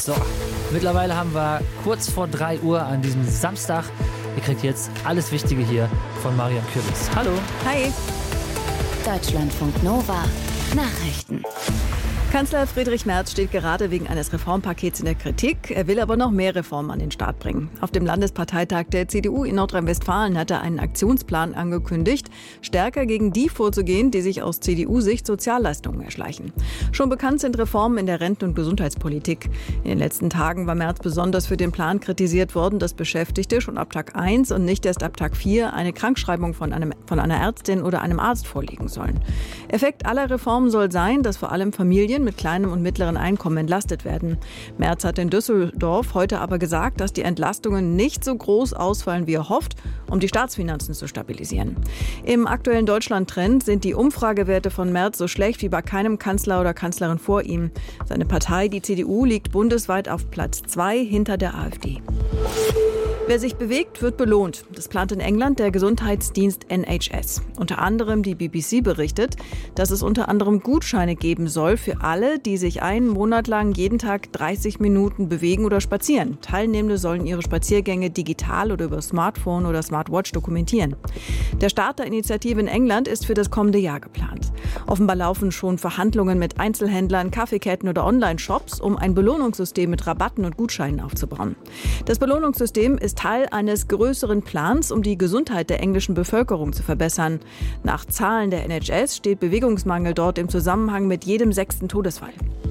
So, mittlerweile haben wir kurz vor 3 Uhr an diesem Samstag. Ihr kriegt jetzt alles Wichtige hier von Marion Kürbis. Hallo. Hi. Deutschlandfunk Nova. Nachrichten. Kanzler Friedrich Merz steht gerade wegen eines Reformpakets in der Kritik. Er will aber noch mehr Reformen an den Start bringen. Auf dem Landesparteitag der CDU in Nordrhein-Westfalen hat er einen Aktionsplan angekündigt, stärker gegen die vorzugehen, die sich aus CDU-Sicht Sozialleistungen erschleichen. Schon bekannt sind Reformen in der Renten- und Gesundheitspolitik. In den letzten Tagen war Merz besonders für den Plan kritisiert worden, dass Beschäftigte schon ab Tag 1 und nicht erst ab Tag 4 eine Krankschreibung von einer Ärztin oder einem Arzt vorlegen sollen. Effekt aller Reformen soll sein, dass vor allem Familien mit kleinem und mittleren Einkommen entlastet werden. Merz hat in Düsseldorf heute aber gesagt, dass die Entlastungen nicht so groß ausfallen, wie er hofft, um die Staatsfinanzen zu stabilisieren. Im aktuellen Deutschland-Trend sind die Umfragewerte von Merz so schlecht wie bei keinem Kanzler oder Kanzlerin vor ihm. Seine Partei, die CDU, liegt bundesweit auf Platz 2 hinter der AfD. Wer sich bewegt, wird belohnt. Das plant in England der Gesundheitsdienst NHS. Unter anderem die BBC berichtet, dass es unter anderem Gutscheine geben soll für alle, die sich einen Monat lang jeden Tag 30 Minuten bewegen oder spazieren. Teilnehmende sollen ihre Spaziergänge digital oder über Smartphone oder Smartwatch dokumentieren. Der Start der Initiative in England ist für das kommende Jahr geplant. Offenbar laufen schon Verhandlungen mit Einzelhändlern, Kaffeeketten oder Online-Shops, um ein Belohnungssystem mit Rabatten und Gutscheinen aufzubauen. Das Belohnungssystem ist Teil eines größeren Plans, um die Gesundheit der englischen Bevölkerung zu verbessern. Nach Zahlen der NHS steht Bewegungsmangel dort im Zusammenhang mit jedem 6. Todesfall.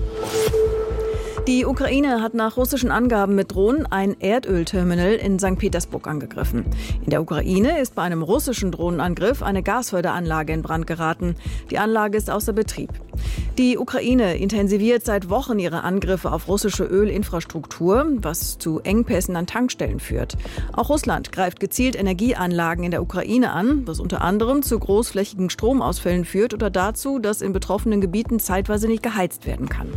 Die Ukraine hat nach russischen Angaben mit Drohnen ein Erdölterminal in St. Petersburg angegriffen. In der Ukraine ist bei einem russischen Drohnenangriff eine Gasförderanlage in Brand geraten. Die Anlage ist außer Betrieb. Die Ukraine intensiviert seit Wochen ihre Angriffe auf russische Ölinfrastruktur, was zu Engpässen an Tankstellen führt. Auch Russland greift gezielt Energieanlagen in der Ukraine an, was unter anderem zu großflächigen Stromausfällen führt oder dazu, dass in betroffenen Gebieten zeitweise nicht geheizt werden kann.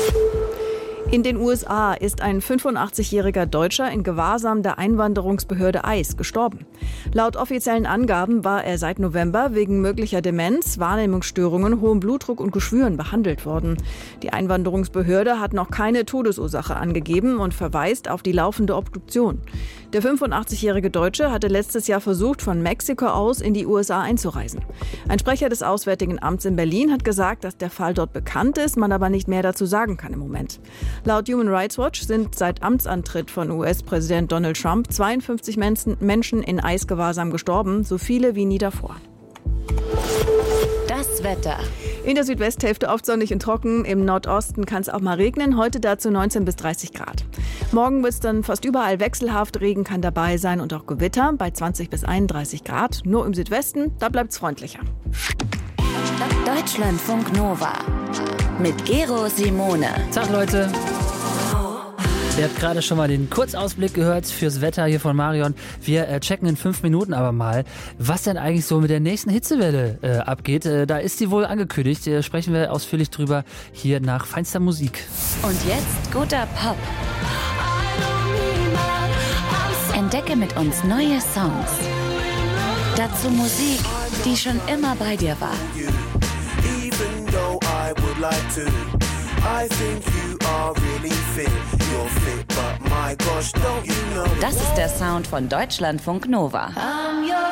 In den USA ist ein 85-jähriger Deutscher in Gewahrsam der Einwanderungsbehörde ICE gestorben. Laut offiziellen Angaben war er seit November wegen möglicher Demenz, Wahrnehmungsstörungen, hohem Blutdruck und Geschwüren behandelt worden. Die Einwanderungsbehörde hat noch keine Todesursache angegeben und verweist auf die laufende Obduktion. Der 85-jährige Deutsche hatte letztes Jahr versucht, von Mexiko aus in die USA einzureisen. Ein Sprecher des Auswärtigen Amts in Berlin hat gesagt, dass der Fall dort bekannt ist, man aber nicht mehr dazu sagen kann im Moment. Laut Human Rights Watch sind seit Amtsantritt von US-Präsident Donald Trump 52 Menschen in ICE-Gewahrsam gestorben, so viele wie nie davor. Das Wetter. In der Südwesthälfte oft sonnig und trocken, im Nordosten kann es auch mal regnen, heute dazu 19 bis 30 Grad. Morgen wird es dann fast überall wechselhaft, Regen kann dabei sein und auch Gewitter bei 20 bis 31 Grad. Nur im Südwesten, da bleibt es freundlicher. Deutschlandfunk Nova mit Gero Simone. Tag Leute. Ihr habt gerade schon mal den Kurzausblick gehört fürs Wetter hier von Marion. Wir checken in 5 Minuten aber mal, was denn eigentlich so mit der nächsten Hitzewelle abgeht. Da ist sie wohl angekündigt. Sprechen wir ausführlich drüber hier nach feinster Musik. Und jetzt guter Pop. Entdecke mit uns neue Songs. Dazu Musik, die schon immer bei dir war. Das ist der Sound von Deutschlandfunk Nova.